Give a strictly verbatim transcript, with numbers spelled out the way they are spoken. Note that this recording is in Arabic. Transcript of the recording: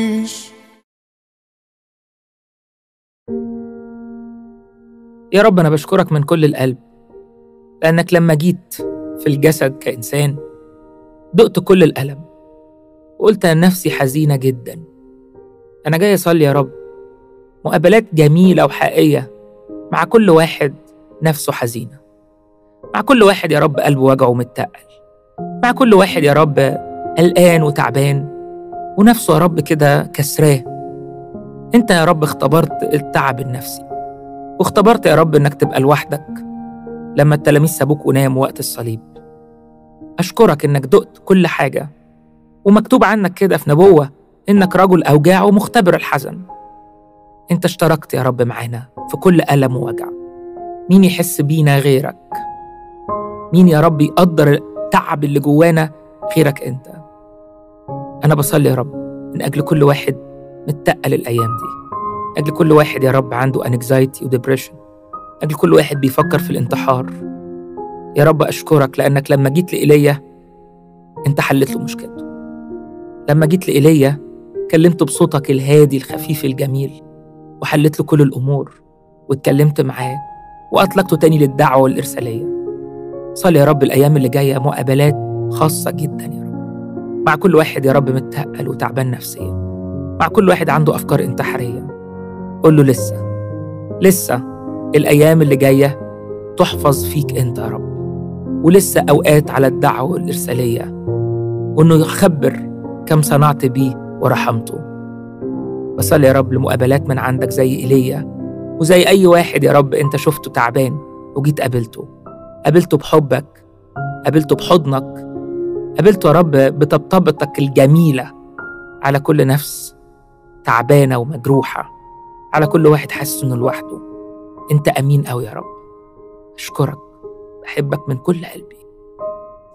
يا رب أنا بشكرك من كل القلب، لأنك لما جيت في الجسد كإنسان دقت كل الألم وقلت أن نفسي حزينة جدا. أنا جاي أصلي يا رب مقابلات جميلة وحقيقية مع كل واحد نفسه حزينة، مع كل واحد يا رب قلبه وجعه ومتقل، مع كل واحد يا رب قلقان وتعبان ونفسه يا رب كده كسراه. أنت يا رب اختبرت التعب النفسي، واختبرت يا رب إنك تبقى لوحدك لما التلاميذ سابوك وناموا وقت الصليب. أشكرك إنك دقت كل حاجة، ومكتوب عنك كده في نبوة إنك رجل أوجاع ومختبر الحزن. أنت اشتركت يا رب معانا في كل ألم ووجع. مين يحس بينا غيرك؟ مين يا رب يقدر التعب اللي جوانا غيرك أنت؟ أنا بصلي يا رب من أجل كل واحد متقل الأيام دي، أجل كل واحد يا رب عنده anxiety وديبريشن، أجل كل واحد بيفكر في الانتحار. يا رب أشكرك لأنك لما جيت لإيليا أنت حلت له مشكلته. لما جيت لإيليا كلمته بصوتك الهادي الخفيف الجميل وحلت له كل الأمور، واتكلمت معاه وأطلقته تاني للدعوة والإرسالية. صلي يا رب الأيام اللي جاية مقابلات خاصة جدا يا رب مع كل واحد يا رب متقل وتعبان نفسيا، مع كل واحد عنده أفكار انتحارية. قول له لسه لسه الأيام اللي جاية تحفظ فيك أنت يا رب، ولسه أوقات على الدعوة والإرسالية، وإنه يخبر كم صنعت بيه ورحمته. بصلي يا رب لمقابلات من عندك زي إيليا وزي أي واحد يا رب أنت شفته تعبان وجيت قابلته، قابلته بحبك، قابلته بحضنك، قابلته يا رب بطبطبتك الجميلة على كل نفس تعبانة ومجروحة، على كل واحد حاسس إنه لوحده. أنت أمين أوي يا رب. أشكرك، بحبك من كل قلبي.